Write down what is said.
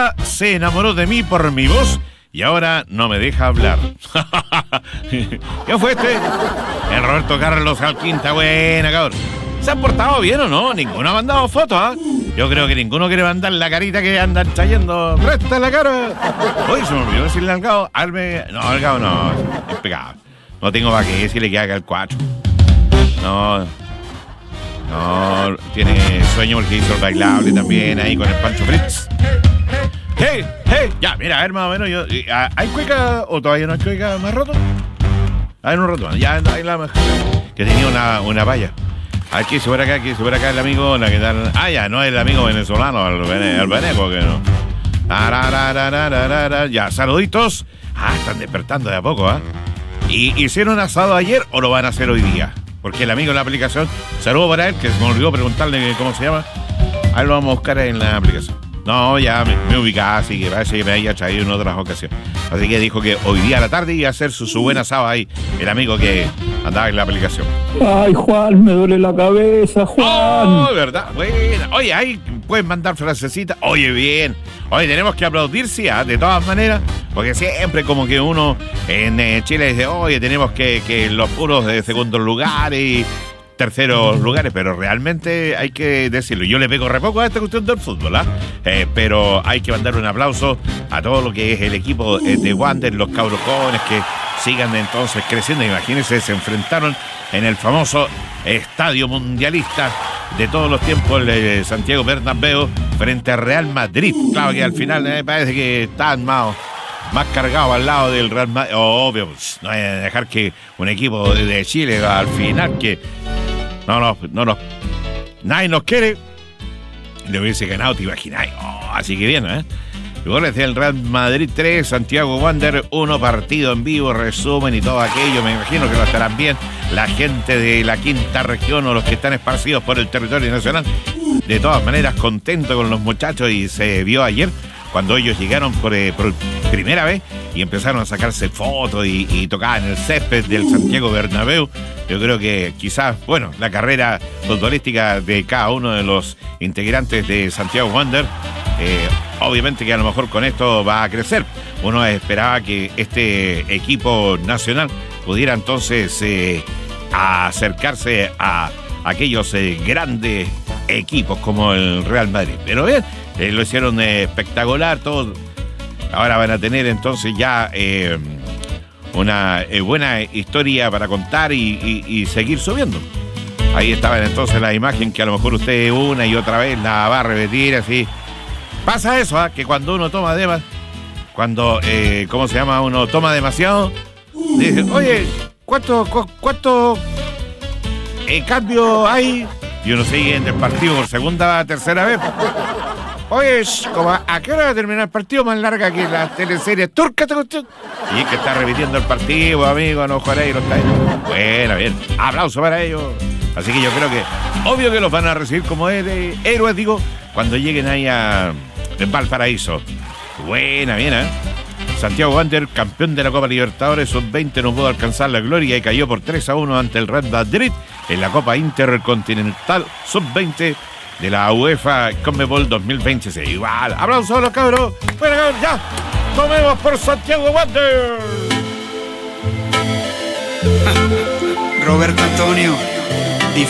ella se enamoró de mí por mi voz y ahora no me deja hablar. ¿Quién fue este? El Roberto Carlos Alquinta. Buena, cabrón. ¿Se han portado bien o no? Ninguno ha mandado fotos, ¿ah? Yo creo que ninguno quiere mandar la carita que andan trayendo. ¡Presta la cara! Oye, se me olvidó decirle al Gao. No, al Gao no. Es pegado. No tengo para qué decirle que haga el 4. No, tiene sueño porque hizo el bailable también ahí con el Pancho Fritz. ¡Hey! Ya, mira, a ver, más o menos yo. ¿Hay cueca o todavía no hay cueca más roto? Hay un roto. Ya hay la mejor. Que tenía una valla. Aquí se acá el amigo, la que tal. Ya, no es el amigo venezolano, el veneco, que no. Ya, saluditos. Están despertando de a poco, ¿ah? ¿Y hicieron asado ayer o lo van a hacer hoy día? Porque el amigo en la aplicación, saludo para él, que se me olvidó preguntarle cómo se llama. Ahí lo vamos a buscar en la aplicación. No, ya me ubicaba, así que parece que me haya traído en otras ocasiones. Así que dijo que hoy día a la tarde iba a hacer su buen asado ahí, el amigo que andaba en la aplicación. Ay, Juan, me duele la cabeza, Juan. Oh, ¿verdad? Bueno, oye, ahí puedes mandar frasecitas. Oye, bien. Oye, tenemos que aplaudir, sí, de todas maneras, porque siempre como que uno en Chile dice, oye, tenemos que los puros de segundos lugares y terceros lugares, pero realmente hay que decirlo. Yo le pego re poco a esta cuestión del fútbol, pero hay que mandar un aplauso a todo lo que es el equipo de Wander, los cabros jóvenes que sigan entonces creciendo. Imagínense, se enfrentaron en el famoso estadio mundialista de todos los tiempos, el Santiago Bernabéu, frente a Real Madrid. Claro que al final me parece que están más cargado al lado del Real Madrid. Obvio, no hay que dejar que un equipo de Chile al final que nadie nos quiere, le hubiese ganado, te imagináis. Así que bien, Luego le decía el Real Madrid 3, Santiago Wander 1, partido en vivo, resumen y todo aquello. Me imagino que lo estarán bien la gente de la quinta región o los que están esparcidos por el territorio nacional. De todas maneras, contento con los muchachos, y se vio ayer cuando ellos llegaron por primera vez y empezaron a sacarse fotos y tocaban el césped del Santiago Bernabéu. Yo creo que quizás, la carrera futbolística de cada uno de los integrantes de Santiago Wander, obviamente que a lo mejor con esto va a crecer. Uno esperaba que este equipo nacional pudiera entonces acercarse a aquellos grandes equipos como el Real Madrid. Pero bien, lo hicieron espectacular todos. Ahora van a tener entonces ya una buena historia para contar y seguir subiendo. Ahí estaban entonces la imagen que a lo mejor usted una y otra vez la va a repetir así. Pasa eso, que cuando uno toma cuando uno toma demasiado, dice, oye, ¿cuánto cambio hay? Y uno sigue en el partido por segunda o tercera vez. Oye, ¿a qué hora va a terminar el partido más larga que la teleserie turca esta cuestión? Y es que está repitiendo el partido, amigo, no jugaréis, no está. Bueno, bien, aplauso para ellos. Así que yo creo que, obvio que los van a recibir como héroes, digo, cuando lleguen ahí a Valparaíso. Buena, bien, Santiago Wander, campeón de la Copa Libertadores Sub-20, no pudo alcanzar la gloria y cayó por 3-1 ante el Real Madrid en la Copa Intercontinental Sub-20 de la UEFA Conmebol 2026. Igual, aplausos a los cabros. Bueno, cabros, ya, tomemos por Santiago Wander. Roberto Antonio.